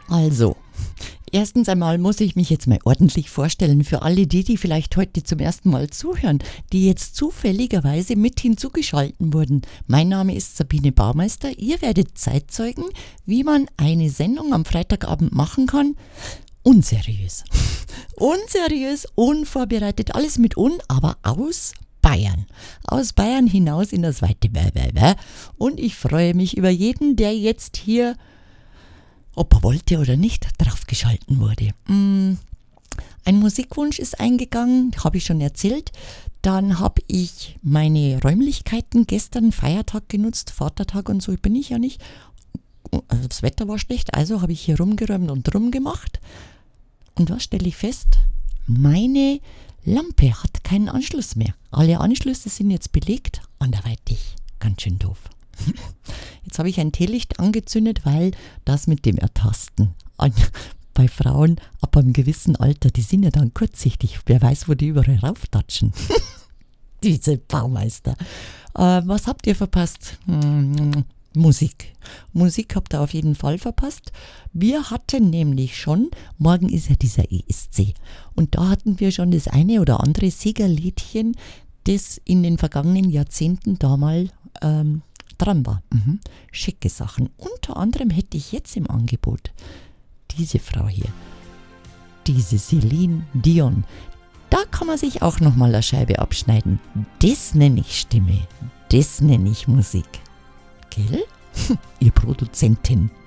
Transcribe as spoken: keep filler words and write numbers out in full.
Also, erstens einmal muss ich mich jetzt mal ordentlich vorstellen für alle die, die vielleicht heute zum ersten Mal zuhören, die jetzt zufälligerweise mit hinzugeschalten wurden. Mein Name ist Sabine Baumeister. Ihr werdet Zeitzeugen, wie man eine Sendung am Freitagabend machen kann. Unseriös. Unseriös, unvorbereitet, alles mit un, aber aus Bayern. Aus Bayern hinaus in das weite Bäh. Und ich freue mich über jeden, der jetzt hier, ob er wollte oder nicht, draufgeschalten wurde. Mm, ein Musikwunsch ist eingegangen, habe ich schon erzählt. Dann habe ich meine Räumlichkeiten gestern, Feiertag genutzt, Vatertag und so, bin ich ja nicht. Das Wetter war schlecht, also habe ich hier rumgeräumt und rumgemacht. Und was stelle ich fest? Meine Lampe hat keinen Anschluss mehr. Alle Anschlüsse sind jetzt belegt, anderweitig. Ganz schön doof. Jetzt habe ich ein Teelicht angezündet, weil das mit dem Ertasten an, bei Frauen ab einem gewissen Alter, die sind ja dann kurzsichtig. Wer weiß, wo die überall rauftatschen. Diese Baumeister. Äh, was habt ihr verpasst? Hm, Musik. Musik habt ihr auf jeden Fall verpasst. Wir hatten nämlich schon, morgen ist ja dieser E S C. Und da hatten wir schon das eine oder andere Siegerliedchen, das in den vergangenen Jahrzehnten da mal ähm, dran war. Mhm. Schicke Sachen. Unter anderem hätte ich jetzt im Angebot diese Frau hier. Diese Celine Dion. Da kann man sich auch nochmal eine Scheibe abschneiden. Das nenne ich Stimme. Das nenne ich Musik. Gell? Ihr Produzentin.